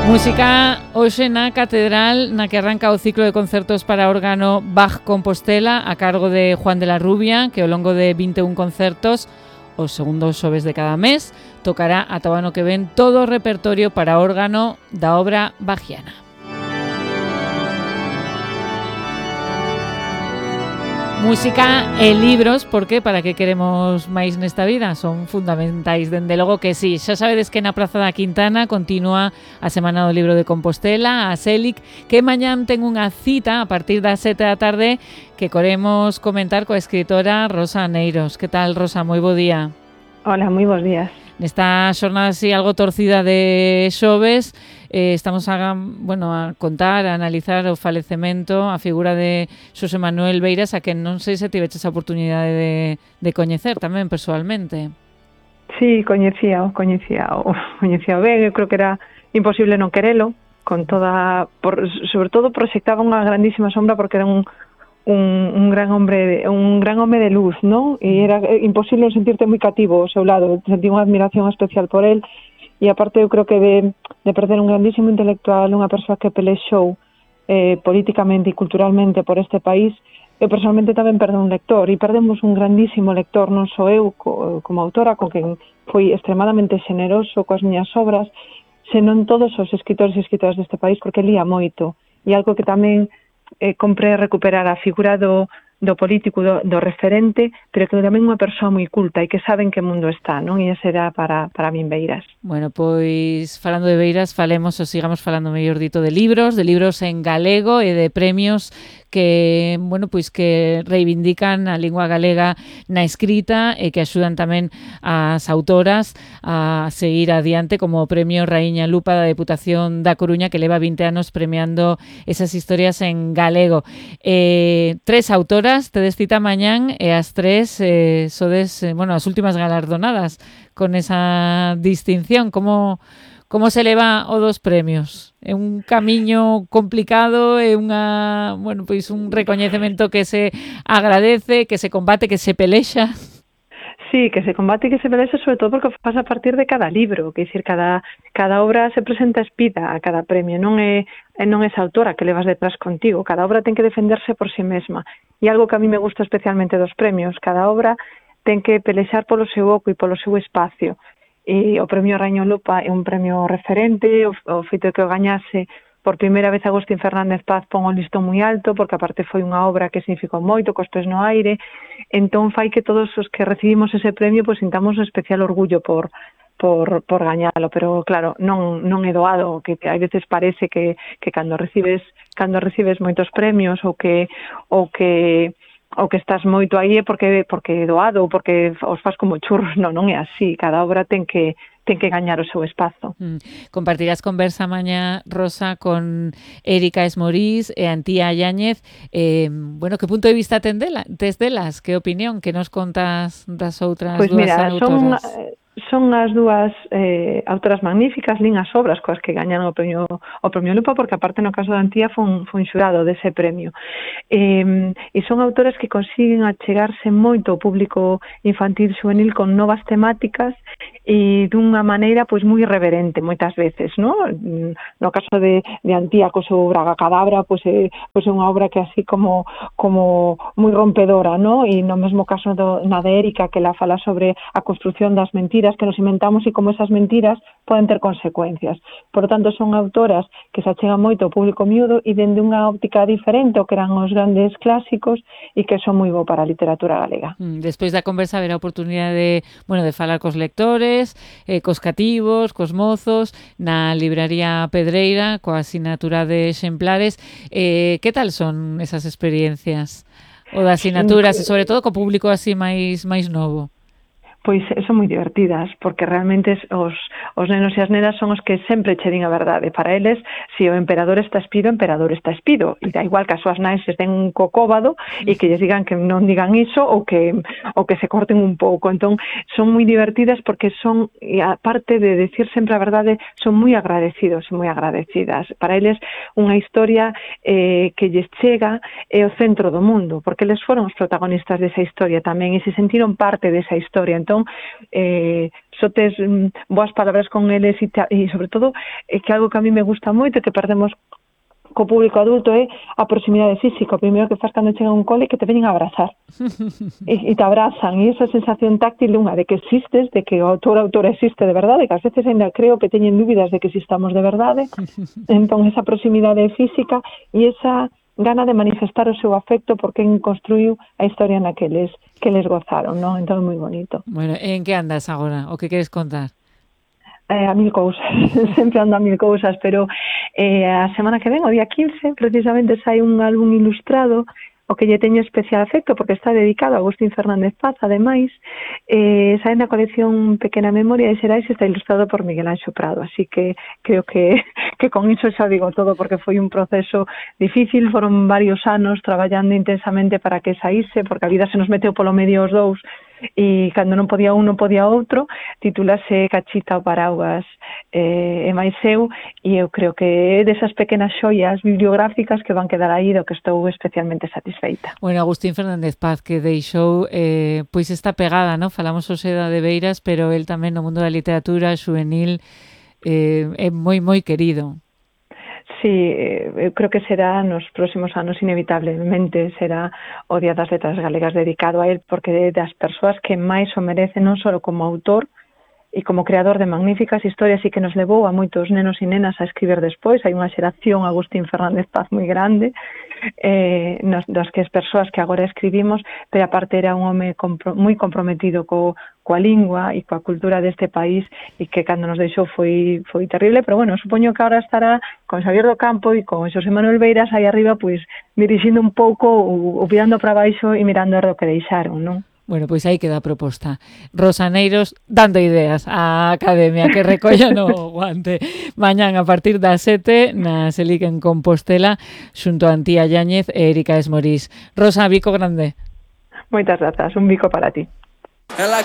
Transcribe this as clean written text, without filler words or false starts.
Música hoxe na Catedral, na que arranca o ciclo de concertos para órgano Bach Compostela a cargo de Juan de la Rubia, que ao longo de 21 concertos, os segundos xoves de cada mes, tocará ata o ano que ven todo o repertorio para órgano da obra bachiana. Música e libros, porque para que queremos máis nesta vida? Son fundamentais, dende logo que sí. Xa sabedes que na Praza da Quintana continúa a Semana do Libro de Compostela, a SELIC, que mañán ten unha cita a partir das 7 da tarde que queremos comentar coa escritora Rosa Aneiros. Que tal, Rosa? Moi bo día. Hola, moi bons días. Nesta xornada así algo torcida de xoves, estamos a contar, a analizar o falecemento, a figura de Xosé Manuel Beiras, a que non sei se tiveches a oportunidade de coñecer tamén persoalmente. Sí, coñecía ben, eu creo que era imposible non querelo, con toda, sobre todo proxectaba unha grandísima sombra porque era un gran home de luz, ¿no? E era imposible non sentirte moi cativo ao seu lado, sentí unha admiración especial por él, e aparte eu creo que de perder un grandísimo intelectual, unha persoa que pelexou políticamente e culturalmente por este país, eu personalmente tamén perdo un lector, e perdemos un grandísimo lector, non só eu como autora, con quen foi extremadamente generoso coas miñas obras, senón todos os escritores e escritoras deste país, porque lía moito, e algo que tamén compre recuperar a figura do político, do referente, pero que tamén unha persoa moi culta e que sabe en que mundo está, non? E ese era para min Beiras. Bueno, pois falando de Beiras, falemos ou sigamos falando mellor dito de libros en galego e de premios que, pois que reivindican a lingua galega na escrita e que axudan tamén as autoras a seguir adiante, como o Premio Raíña Lupa da Deputación da Coruña, que leva 20 anos premiando esas historias en galego. Tres autoras tedes cita mañán e as tres sodes, as últimas galardonadas con esa distinción. Como se leva o dos premios? É un camiño complicado, é un recoñecemento que se agradece, que se combate, que se pelexa. Sí, que se combate e que se pelexa, sobre todo porque faz a partir de cada libro, que dicir, cada obra se presenta espida a cada premio, non é esa autora que levas detrás contigo, cada obra ten que defenderse por si mesma, e algo que a mí me gusta especialmente dos premios, cada obra ten que pelexar polo seu oco e polo seu espacio. E o Premio Raíña Lupa é un premio referente, o feito de que o gañase por primeira vez Agustín Fernández Paz pon o listón moi alto, porque aparte foi unha obra que significou moito, cos pés no aire, entón fai que todos os que recibimos ese premio pois sintamos un especial orgullo por gañalo, pero claro, non é doado, que a veces parece que cando recibes moitos premios ou que estás moito aí é porque é doado ou porque os faz como churros, non é así, cada obra ten que gañar o seu espazo. Compartirás conversa mañá, Rosa, con Erika Esmorís e Antía Yáñez. Que punto de vista tes delas? Que opinión? Que nos contas das outras dúas autoras? Son as dúas autoras magníficas, lin as obras coas que gañan o premio Lupa, porque aparte no caso de Antía foi un xurado dese premio. E son autoras que consiguen achegarse moito ao público infantil xuvenil con novas temáticas e dunha maneira pois moi irreverente moitas veces, no caso de Antía co seu Braga Cadabra, pois é unha obra que así como moi rompedora, no? E no mesmo caso na de Erika, que la fala sobre a construción das mentiras que nos inventamos e como esas mentiras poden ter consecuencias. Por lo tanto, son autoras que se achegan moito ao público miúdo e dende unha óptica diferente ao que eran os grandes clásicos e que son moi bo para a literatura galega. Despois da conversa haberá oportunidade de falar cos lectores, cos cativos, cos mozos, na libraría Pedreira, coa asinatura de exemplares. Que tal son esas experiencias? O das asinaturas, e sobre todo co público así máis novo? Pois son moi divertidas, porque realmente os nenos e as nenas son os que sempre che din a verdade. Para eles, se o emperador está espido, o emperador está espido. E da igual que as súas nais se den un cocóbado e que lles digan que non digan iso ou que se corten un pouco. Entón, son moi divertidas porque son, aparte de decir sempre a verdade, son moi agradecidos e moi agradecidas. Para eles, unha historia que lles chega é o centro do mundo, porque eles foron os protagonistas desa historia tamén e se sentiron parte desa historia. Entón, entón sotes boas palabras con eles e sobre todo que algo que a mí me gusta moito que perdemos co público adulto é a proximidade física. O primeiro que faz cando chega a un cole que te veñen a abrazar e te abrazan, e esa sensación táctil unha de que existes, de que o autora existe de verdade, que ás veces ainda creo que teñen dúbidas de que existamos de verdade. Entón esa proximidade física e esa gana de manifestar o seu afecto por quen construiu a historia na que les gozaron, non? Entón é moi bonito. Bueno, en que andas agora? O que queres contar? A mil cousas, sempre ando a mil cousas, pero a semana que ven, o día 15, precisamente sai un álbum ilustrado o que lle teño especial afecto porque está dedicado a Agustín Fernández Paz, ademais, sai na colección Pequena Memoria de Xerais e está ilustrado por Miguel Anxo Prado, así que creo que con iso xa digo todo porque foi un proceso difícil, foron varios anos traballando intensamente para que saíse, porque a vida se nos meteu polo medio os dous, e cando non podía un non podía outro, titúlase Cachita o Paraugas e máis eu, e eu creo que é desas pequenas xoias bibliográficas que van quedar aí do que estou especialmente satisfeita. Bueno, Agustín Fernández Paz que deixou pois esta pegada, ¿no? Falamos o Seda de Beiras, pero el tamén no mundo da literatura xuvenil é moi moi querido. Sí, eu creo que será nos próximos anos inevitablemente será o Día das Letras Galegas dedicado a él porque é das persoas que máis o merecen non só como autor e como creador de magníficas historias e que nos levou a moitos nenos e nenas a escribir despois. Hai unha xeración Agustín Fernández Paz moi grande das que as persoas que agora escribimos, pero aparte era un home moi comprometido coa lingua e coa cultura deste país e que cando nos deixou foi terrible, pero bueno, supoño que agora estará con Xavier do Campo e con Xosé Manuel Beiras aí arriba, pois dirixindo un pouco ou virando para baixo e mirando o que deixaron, non? Bueno, pois aí queda a proposta. Rosaneiros dando ideas á Academia que recolla no guante. Mañán a partir das 7 na Selic en Compostela xunto a Antía Yáñez e Erika Esmorís. Rosa, bico grande. Moitas grazas, un bico para ti.